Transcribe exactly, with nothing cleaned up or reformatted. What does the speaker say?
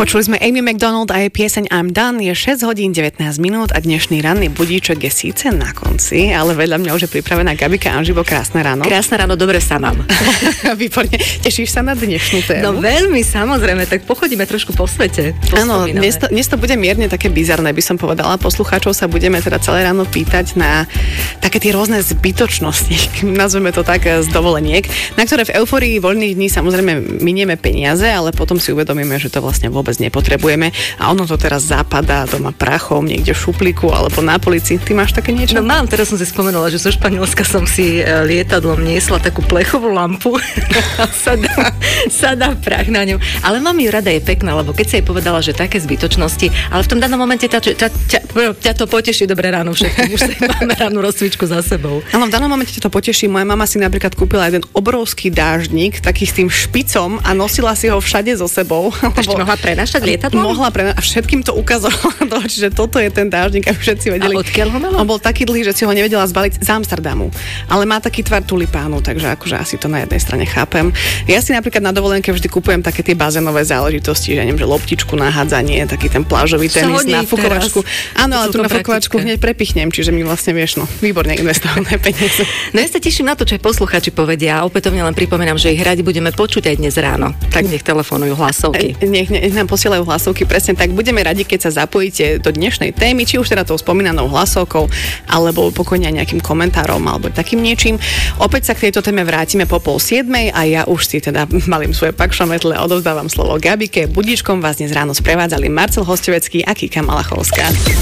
Počuli sme Amy Macdonald a jej pieseň I'm Done. Je šesť hodín devätnásť minút a dnešný ranný budíček je síce na konci, ale vedľa mňa už je pripravená Gabika Anžibo. Krásne ráno. Krásne ráno, dobre sa mám. Výborne. Tešíš sa na dnešnú tému? No veľmi, samozrejme, tak pochodíme trošku po svete. Áno, dnes to, dnes to bude mierne také bizarné, by som povedala. Poslucháčov sa budeme teda celé ráno pýtať na také tie rôzne zbytočnosti, nazveme to tak, z dovoleniek, na ktoré v eufórii voľných dní samozrejme minieme peniaze, ale potom si uvedomíme, že to vlastne vôbec nepotrebujeme a ono to teraz zapadá doma prachom, niekde v šuplíku alebo na polici. Ty máš také niečo? No mám, teraz som si spomenula, že zo Španielska som si lietadlom niesla takú plechovú lampu a sa dá, sa dá prach na ňu. Ale mám ju rada, je pekná, lebo keď si jej povedala, že také zbytočnosti, ale v tom danom momente ťa, ťa, ťa, ťa to poteší. Dobré ráno všetkým, už sa máme rannú rozcvičku za sebou. Áno, v danom momente ťa to poteší. Moja mama si napríklad kúpila jeden obrovský dážnik, taký s tým špicom a nosila si ho všade so sebou. Ešte mohla prenašať lietadlom? Mohla prenašať a všetkým to ukazovala, čiže toto je ten dážnik, aby všetci vedeli. A odkiaľ ho mala? On bol taký dlhý, že si ho nevedela zbaliť z Amsterdamu. Ale má taký tvar tulipánu, takže akože asi to na jednej strane chápem. Ja si napríklad na dovolenke vždy kupujem také tie bazénové záležitosti, že neviem, že loptičku na hádzanie, taký ten plážový tenis na fukovačku. Áno, ale tu na fukovačku hneď prepichnem, čiže mi vlastne vieš, no, výborne investované peniaze. No ja sa teším na to, čo aj poslucháči povedia. A opätovne len pripomínam, že ich radi budeme počuť aj dnes ráno. Tak nech telefonujú hlasovky. Nech, nech nám posielajú hlasovky, presne tak. Budeme radi, keď sa zapojíte do dnešnej témy, či už teda tou spomínanou hlasovkou, alebo pokojne aj nejakým komentárom, alebo takým niečím. Opäť sa k tejto téme vrátime po pol siedmej a ja už si teda malím svoje pakšometle a odovzdávam slovo Gabike. Budíčkom vás dnes ráno sprevádzali Marcel Hostevecký a Kika Malachovská.